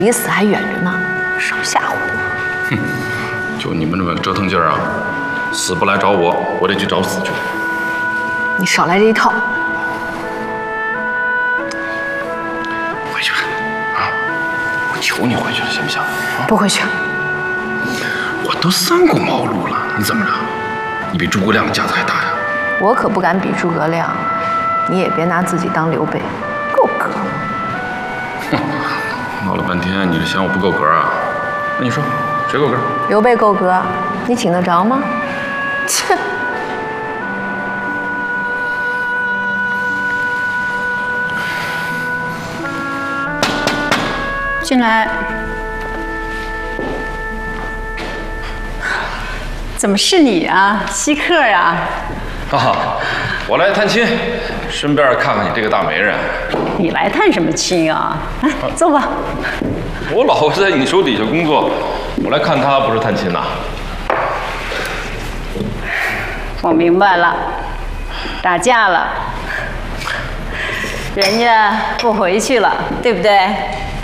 离死还远着呢，少吓唬我。 哼，就你们这么折腾劲儿啊，死不来找我，我得去找死去。 你少来这一套。 回去啊！我求你回去了，行不行？ 不回去。 我都三顾茅庐了，你怎么着？你比诸葛亮架子还大呀？ 我可不敢比诸葛亮，你也别拿自己当刘备，够格。 哼，闹了半天，你是嫌我不够格啊？那你说谁够格？ 刘备够格，你请得着吗？切！ 进来。怎么是你啊，稀客呀？ 我来探亲，顺便看看你这个大媒人。 你来探什么亲啊？来，坐吧。 我老婆在你手底下工作，我来看她不是探亲呐。 我明白了，打架了，人家不回去了，对不对？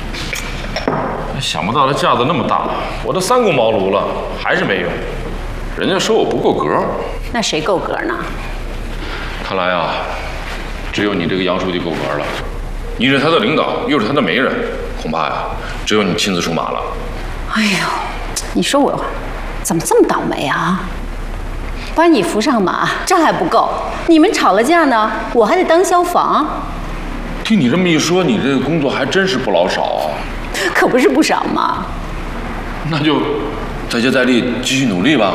想不到他架子那么大，我都三顾茅庐了，还是没用。人家说我不够格。 那谁够格呢？ 看来啊，只有你这个杨书记够格了。你是他的领导，又是他的媒人，恐怕呀，只有你亲自出马了。 哎呦，你说我怎么这么倒霉啊？把你扶上马，这还不够，你们吵了架呢，我还得当消防。 听你这么一说，你这个工作还真是不老少啊。 可不是不少嘛。 那就再接再厉，继续努力吧。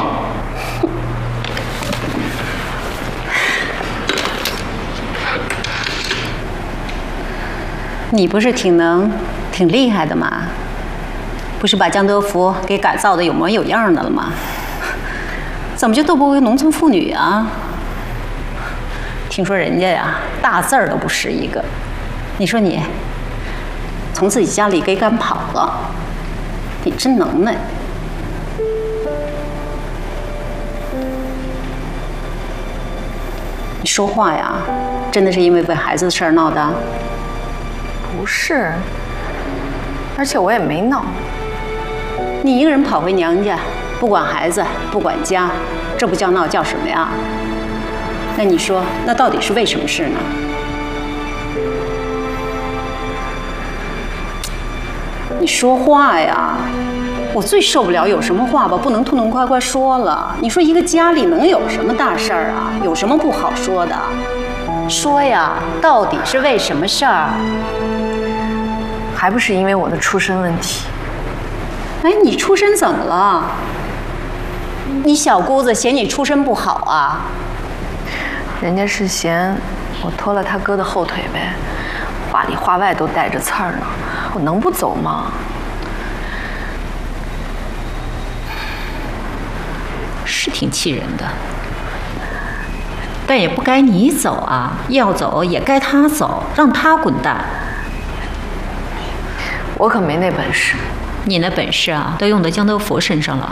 你不是挺厉害的吗？不是把江德福给改造的有模有样的了吗？怎么就斗不过农村妇女啊？听说人家呀，大字儿都不识一个。你说你从自己家里给赶跑了，你真能耐。你说话呀，真的是因为为孩子的事儿闹的？ 不是，而且我也没闹。 你一个人跑回娘家，不管孩子，不管家，这不叫闹，叫什么呀？那你说，那到底是为什么事呢？你说话呀！我最受不了有什么话吧，不能痛痛快快说了。你说一个家里能有什么大事儿啊？有什么不好说的？说呀，到底是为什么事儿？ 还不是因为我的出身问题。 哎，你出身怎么了？你小姑子嫌你出身不好啊？ 人家是嫌我拖了他哥的后腿呗，话里话外都带着刺儿呢，我能不走吗？ 是挺气人的，但也不该你走啊，要走也该他走，让他滚蛋。 我可没那本事。 你那本事啊，都用到江德福身上了。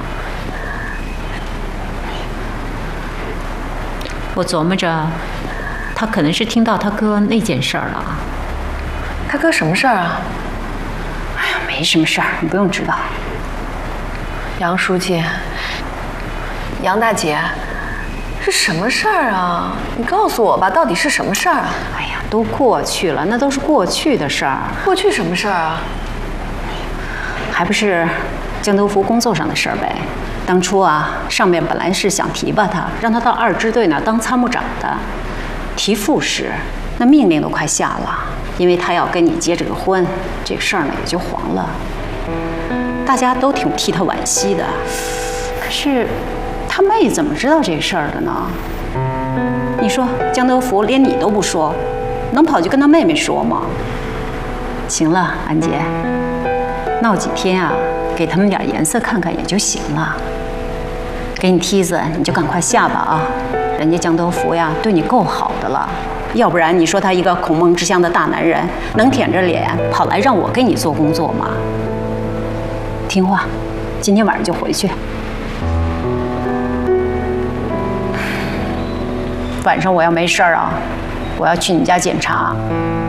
我琢磨着，他可能是听到他哥那件事儿了。 他哥什么事儿啊？ 哎呀，没什么事儿，你不用知道。 杨书记，杨大姐，是什么事儿啊？你告诉我吧，到底是什么事儿啊？ 哎呀，都过去了，那都是过去的事儿。 过去什么事儿啊？ 还不是江德福工作上的事儿呗。当初啊，上面本来是想提拔他，让他到2支队那儿当参谋长的，提副使，那命令都快下了，因为他要跟你结这个婚，这个事儿呢也就黄了。大家都挺替他惋惜的，可是他妹怎么知道这事儿的呢？你说江德福连你都不说，能跑去跟他妹妹说吗？行了，安杰，闹几天啊，给他们点颜色看看也就行了。给你梯子，你就赶快下吧啊！人家江德福呀，对你够好的了，要不然你说他一个孔孟之乡的大男人，能舔着脸跑来让我给你做工作吗？听话，今天晚上就回去。晚上我要没事儿啊，我要去你家检查。